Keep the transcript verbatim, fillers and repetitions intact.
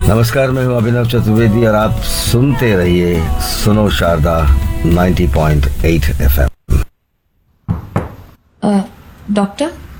नमस्कार, मैं हूं अभिनव चतुर्वेदी और आप सुनते रहिए सुनो शारदा नब्बे पॉइंट आठ एफएम। अ, डॉक्टर